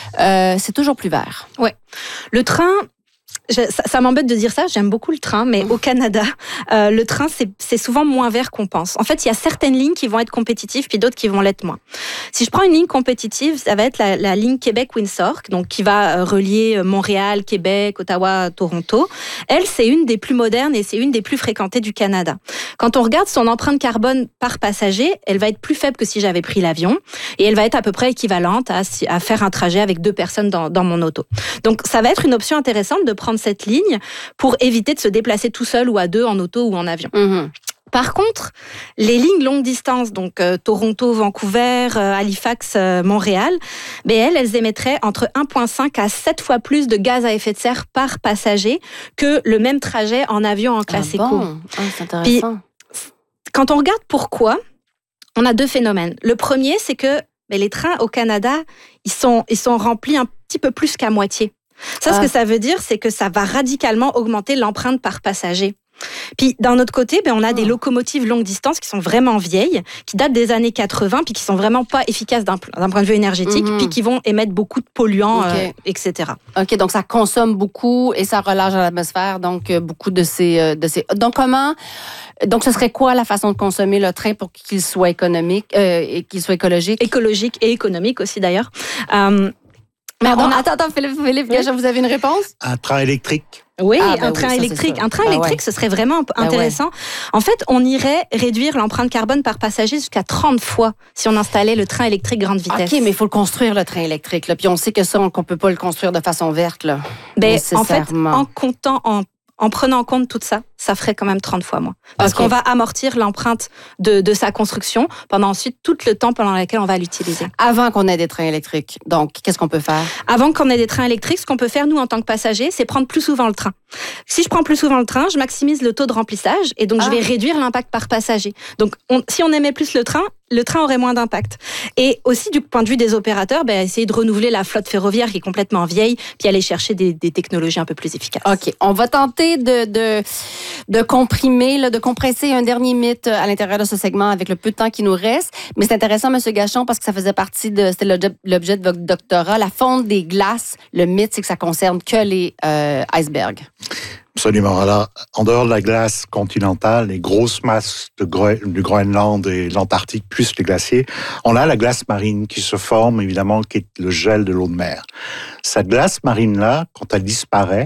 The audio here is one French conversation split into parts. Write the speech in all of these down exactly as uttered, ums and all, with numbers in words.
euh, c'est toujours plus vert. Oui. Le train... Je, ça, ça m'embête de dire ça, j'aime beaucoup le train, mais au Canada, euh, le train, c'est, c'est souvent moins vert qu'on pense. En fait, il y a certaines lignes qui vont être compétitives, puis d'autres qui vont l'être moins. Si je prends une ligne compétitive, ça va être la, la ligne Québec-Windsor, donc qui va relier Montréal, Québec, Ottawa, Toronto. Elle, c'est une des plus modernes et c'est une des plus fréquentées du Canada. Quand on regarde son empreinte carbone par passager, elle va être plus faible que si j'avais pris l'avion, et elle va être à peu près équivalente à, à faire un trajet avec deux personnes dans, dans mon auto. Donc, ça va être une option intéressante de prendre cette ligne pour éviter de se déplacer tout seul ou à deux en auto ou en avion. Mm-hmm. Par contre, les lignes longue distance, donc euh, Toronto, Vancouver, euh, Halifax, euh, Montréal, ben elles, elles émettraient entre un virgule cinq à sept fois plus de gaz à effet de serre par passager que le même trajet en avion en classe ah éco. Bon? Ah, c'est intéressant. Puis, quand on regarde pourquoi, on a deux phénomènes. Le premier, c'est que ben, les trains au Canada, ils sont, ils sont remplis un petit peu plus qu'à moitié. Ça, ah. ce que ça veut dire, c'est que ça va radicalement augmenter l'empreinte par passager. Puis, d'un autre côté, ben, on a oh. des locomotives longue distance qui sont vraiment vieilles, qui datent des années quatre-vingts, puis qui sont vraiment pas efficaces d'un, d'un point de vue énergétique, mm-hmm. puis qui vont émettre beaucoup de polluants, okay. euh, et cetera. OK, donc ça consomme beaucoup et ça relâche dans l'atmosphère, donc euh, beaucoup de ces, euh, de ces... Donc, comment... Donc, ce serait quoi la façon de consommer le train pour qu'il soit économique euh, et qu'il soit écologique? Écologique et économique aussi, d'ailleurs. Euh, Pardon, attends, attends, Philippe, Philippe oui. Vous avez une réponse? Un train électrique. Oui, ah, ben un train oui, ça, électrique. Un train ah, électrique, ouais. ce serait vraiment intéressant. Ah, ouais. En fait, on irait réduire l'empreinte carbone par passager jusqu'à trente fois si on installait le train électrique grande vitesse. OK, mais il faut le construire, le train électrique. Là. Puis on sait que ça, on ne peut pas le construire de façon verte. Là, ben, en fait, en comptant, en En prenant en compte tout ça, ça ferait quand même trente fois moins. Parce okay. qu'on va amortir l'empreinte de, de sa construction pendant ensuite tout le temps pendant lequel on va l'utiliser. Avant qu'on ait des trains électriques, donc, qu'est-ce qu'on peut faire? Avant qu'on ait des trains électriques, ce qu'on peut faire, nous, en tant que passagers, c'est prendre plus souvent le train. Si je prends plus souvent le train, je maximise le taux de remplissage et donc ah. je vais réduire l'impact par passager. Donc, on, si on aimait plus le train, le train aurait moins d'impact. Et aussi, du point de vue des opérateurs, ben, essayer de renouveler la flotte ferroviaire qui est complètement vieille, puis aller chercher des, des technologies un peu plus efficaces. OK. On va tenter de, de, de comprimer, là, de compresser un dernier mythe à l'intérieur de ce segment avec le peu de temps qui nous reste. Mais c'est intéressant, M. Gachon, parce que ça faisait partie de... C'était l'objet, l'objet de votre doctorat. La fonte des glaces, le mythe, c'est que ça concerne que les euh, icebergs. Absolument. Alors, en dehors de la glace continentale, les grosses masses de Gro- du Groenland et de l'Antarctique, plus les glaciers, on a la glace marine qui se forme, évidemment, qui est le gel de l'eau de mer. Cette glace marine-là, quand elle disparaît,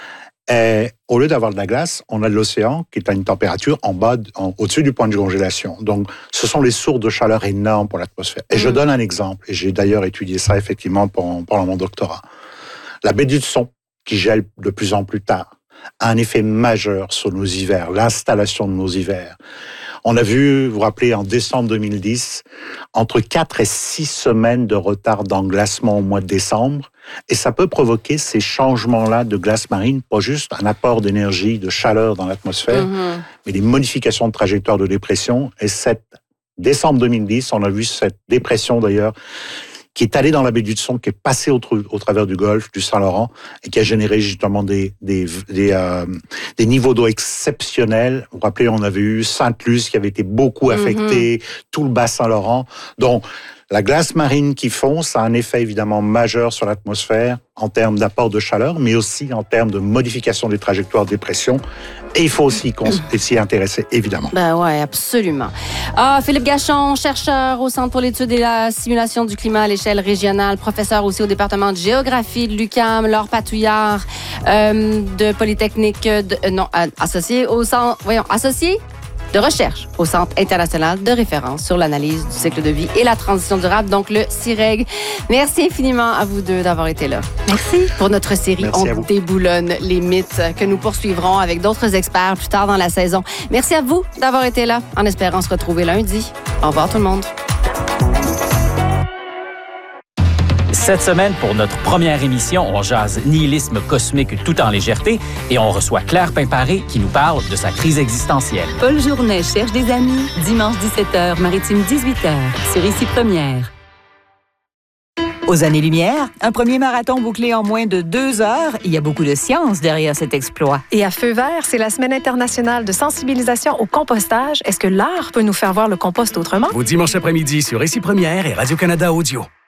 est, au lieu d'avoir de la glace, on a de l'océan qui est à une température en bas, en, au-dessus du point de congélation. Donc, ce sont les sources de chaleur énormes pour l'atmosphère. Et mmh. je donne un exemple, et j'ai d'ailleurs étudié ça effectivement pendant, pendant mon doctorat. La baie d'Hudson, qui gèle de plus en plus tard, a un effet majeur sur nos hivers, l'installation de nos hivers. On a vu, vous vous rappelez, en décembre deux mille dix, entre quatre et six semaines de retard d'englacement au mois de décembre. Et ça peut provoquer ces changements-là de glace marine, pas juste un apport d'énergie, de chaleur dans l'atmosphère, mmh. mais des modifications de trajectoire de dépression. Et cette décembre deux mille dix, on a vu cette dépression d'ailleurs, qui est allé dans la baie d'Hudson, qui est passé au, au travers du golfe du Saint-Laurent et qui a généré justement des, des, des, euh, des niveaux d'eau exceptionnels. Vous vous rappelez, on avait eu Sainte-Luce qui avait été beaucoup affectée, mm-hmm. tout le bas Saint-Laurent. Donc, la glace marine qui fond, ça a un effet évidemment majeur sur l'atmosphère en termes d'apport de chaleur, mais aussi en termes de modification des trajectoires de dépression. Et il faut aussi s'y intéresser, évidemment. Ben ouais, absolument. Ah, Philippe Gachon, chercheur au Centre pour l'étude et la simulation du climat à l'échelle régionale, professeur aussi au département de géographie de l'U Q A M, Laure Patouillard euh, de Polytechnique, de, euh, non, associé au Centre, voyons, associé de recherche au Centre international de référence sur l'analyse du cycle de vie et la transition durable, donc le CIREG. Merci infiniment à vous deux d'avoir été là. Merci. Pour notre série, Merci on déboulonne les mythes que nous poursuivrons avec d'autres experts plus tard dans la saison. Merci à vous d'avoir été là, en espérant se retrouver lundi. Au revoir tout le monde. Cette semaine, pour notre première émission, on jase nihilisme cosmique tout en légèreté et on reçoit Claire Pimparé qui nous parle de sa crise existentielle. Paul Journet cherche des amis, dimanche dix-sept heures, Maritime dix-huit heures, sur Ici Première. Aux années-lumière, un premier marathon bouclé en moins de deux heures. Il y a beaucoup de science derrière cet exploit. Et à Feu vert, c'est la Semaine internationale de sensibilisation au compostage. Est-ce que l'art peut nous faire voir le compost autrement? Vos dimanches après-midi sur Ici Première et Radio-Canada Audio.